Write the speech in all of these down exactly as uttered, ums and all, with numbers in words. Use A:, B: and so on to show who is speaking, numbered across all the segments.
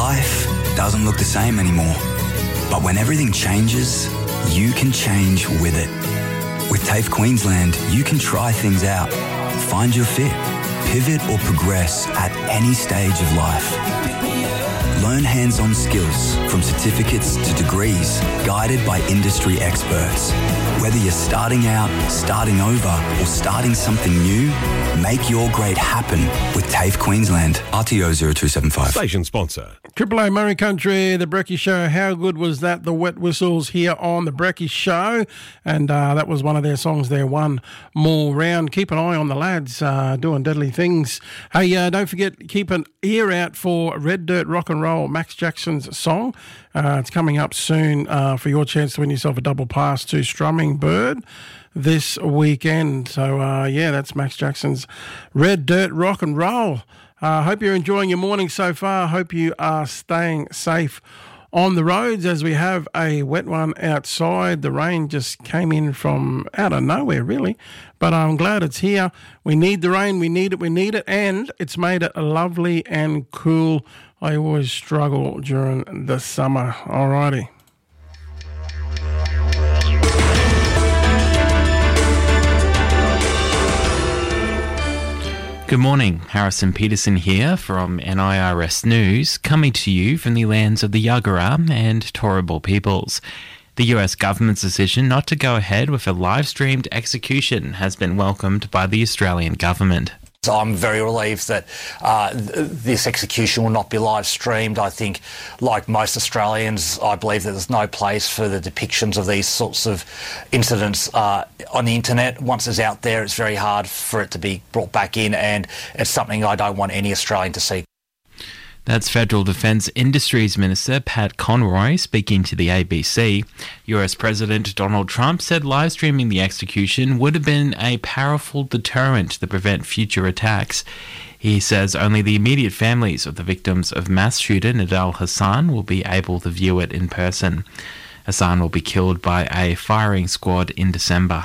A: Life doesn't look the same anymore. But when everything changes, you can change with it. With TAFE Queensland, you can try things out, find your fit, pivot or progress at any stage of life. Learn hands-on skills from certificates to degrees, guided by industry experts. Whether you're starting out, starting over, or starting something new, make your great happen with TAFE Queensland. R T O zero two seven five.
B: Station sponsor.
C: Triple A Murray Country, The Brekkie Show. How good was that? The Wet Whistles here on The Brekkie Show. And uh, that was one of their songs there, One More Round. Keep an eye on the lads uh, doing deadly things. Hey, uh, don't forget, keep an ear out for Red Dirt Rock and Roll, Max Jackson's song. Uh, it's coming up soon uh, for your chance to win yourself a double pass to Strumming Bird this weekend. So, uh, yeah, that's Max Jackson's Red Dirt Rock and Roll. I uh, hope you're enjoying your morning so far. Hope you are staying safe on the roads as we have a wet one outside. The rain just came in from out of nowhere, really. But I'm glad it's here. We need the rain. We need it. We need it. And it's made it lovely and cool. I always struggle during the summer. Alrighty.
D: Good morning, Harrison Peterson here from N I R S News, coming to you from the lands of the Yagara and Turrbal peoples. The U S government's decision not to go ahead with a live-streamed execution has been welcomed by the Australian government.
E: So I'm very relieved that uh, th- this execution will not be live streamed. I think, like most Australians, I believe that there's no place for the depictions of these sorts of incidents uh, on the internet. Once it's out there, it's very hard for it to be brought back in, and it's something I don't want any Australian to see.
D: That's Federal Defence Industries Minister Pat Conroy speaking to the A B C. U S President Donald Trump said live streaming the execution would have been a powerful deterrent to prevent future attacks. He says only the immediate families of the victims of mass shooter Nidal Hasan will be able to view it in person. Hasan will be killed by a firing squad in December.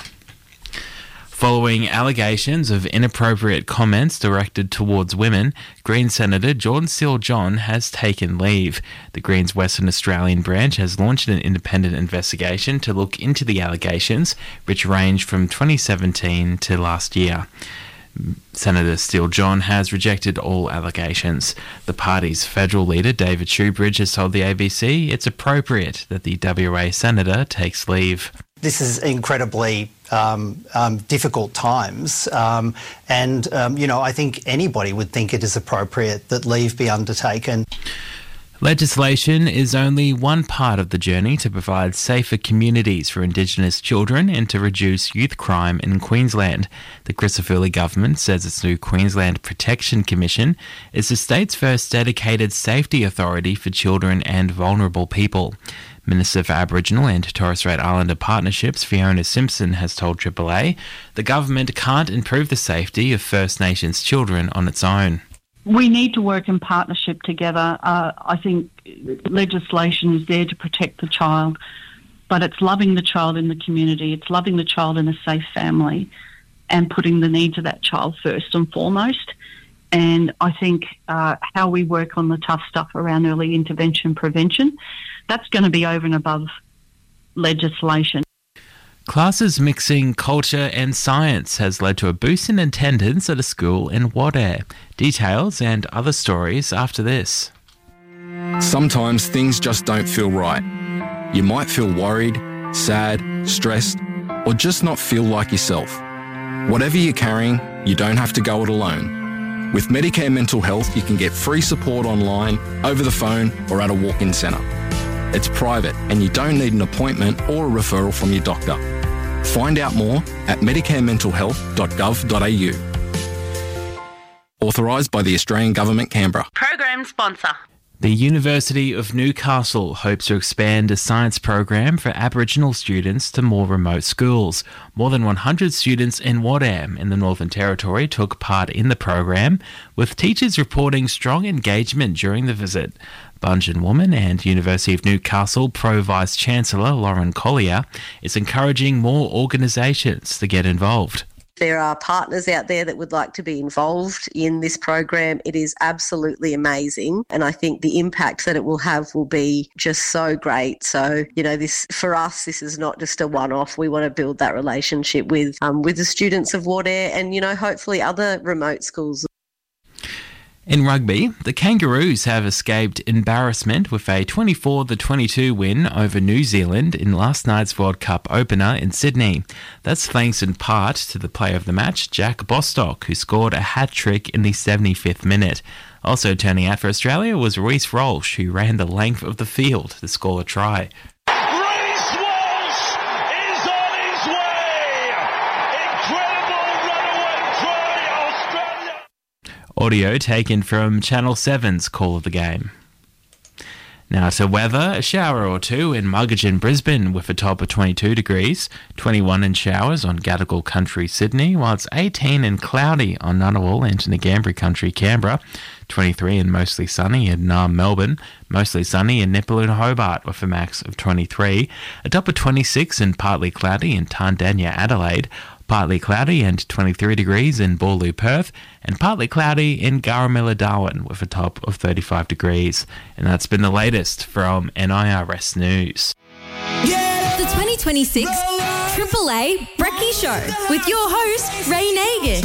D: Following allegations of inappropriate comments directed towards women, Greens Senator Jordan Steele-John has taken leave. The Greens Western Australian branch has launched an independent investigation to look into the allegations, which range from twenty seventeen to last year. Senator Steele-John has rejected all allegations. The party's federal leader, David Shoebridge, has told the A B C it's appropriate that the W A senator takes leave.
F: This is incredibly um, um, difficult times, um, and, um, you know, I think anybody would think it is appropriate that leave be undertaken.
D: Legislation is only one part of the journey to provide safer communities for Indigenous children and to reduce youth crime in Queensland. The Crisafulli government says its new Queensland Protection Commission is the state's first dedicated safety authority for children and vulnerable people. Minister for Aboriginal and Torres Strait Islander Partnerships Fiona Simpson has told Triple A the government can't improve the safety of First Nations children on its own.
G: We need to work in partnership together. Uh, I think legislation is there to protect the child, but it's loving the child in the community, it's loving the child in a safe family and putting the needs of that child first and foremost. And I think uh, how we work on the tough stuff around early intervention prevention, that's going to be over and above legislation.
D: Classes mixing culture and science has led to a boost in attendance at a school in Wadeye. Details and other stories after this.
H: Sometimes things just don't feel right. You might feel worried, sad, stressed, or just not feel like yourself. Whatever you're carrying, you don't have to go it alone. With Medicare Mental Health, you can get free support online, over the phone, or at a walk-in centre. It's private and you don't need an appointment or a referral from your doctor. Find out more at medicare mental health dot gov dot a u. Authorised by the Australian Government, Canberra.
I: Program sponsor.
D: The University of Newcastle hopes to expand a science program for Aboriginal students to more remote schools. More than one hundred students in Wadeye in the Northern Territory took part in the program, with teachers reporting strong engagement during the visit. Bungeon Woman and University of Newcastle Pro Vice-Chancellor Lauren Collier is encouraging more organisations to get involved.
B: there are partners out there that would like to be involved in this program, it is absolutely amazing. And I think the impact that it will have will be just so great. So, you know, this for us, this is not just a one-off. We want to build that relationship with um, with the students of Wardair and, you know, hopefully other remote schools.
D: In rugby, the Kangaroos have escaped embarrassment with a twenty-four to twenty-two win over New Zealand in last night's World Cup opener in Sydney. That's thanks in part to the player of the match, Jack Bostock, who scored a hat-trick in the seventy-fifth minute. Also turning out for Australia was Reece Walsh, who ran the length of the field to score a try.
I: Reece Walsh is on his way! Incredible runaway try, Australia!
D: Audio taken from Channel seven's Call of the Game. Now to weather, a shower or two in Muggeridge, Brisbane with a top of twenty-two degrees, twenty-one in showers on Gadigal Country, Sydney, while it's eighteen and cloudy on Ngunnawal and Ngambri Country, Canberra, twenty-three and mostly sunny in Naarm, Melbourne, mostly sunny in Nipaluna, Hobart with a max of twenty-three, a top of twenty-six and partly cloudy in Tandanya, Adelaide, partly cloudy and twenty-three degrees in Boorloo, Perth, and partly cloudy in Garramilla, Darwin with a top of thirty-five degrees. And that's been the latest from N I R S News.
J: The twenty twenty-six Triple A Brekkie Show with your host, Ray Nagus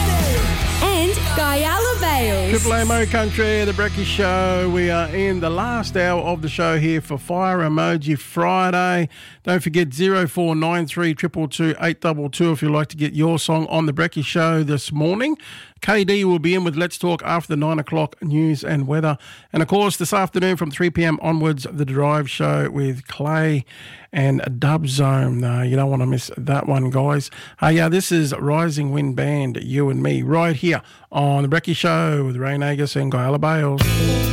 J: and Guyala Bales.
C: Triple A Mo Country, the Brekkie Show. We are in the last hour of the show here for Fire Emoji Friday. Don't forget zero four nine three two two two eight two two if you'd like to get your song on the Brekkie Show this morning. K D will be in with Let's Talk after the nine o'clock news and weather. And, of course, this afternoon from three p.m. onwards, The Drive Show with Clay and Dub Zone. Uh, you don't want to miss that one, guys. Uh, yeah, this is Rising Wind Band, You and Me, right here on The Brekkie Show with Ray Nagus and Guyala Bales.